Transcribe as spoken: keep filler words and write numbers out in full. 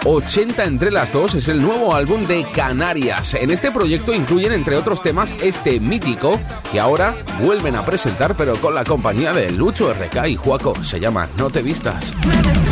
ochenta entre las dos es el nuevo álbum de Canarias. En este proyecto incluyen, entre otros temas, este mítico que ahora vuelven a presentar, pero con la compañía de Lucho R K y Juaco. Se llama No te vistas.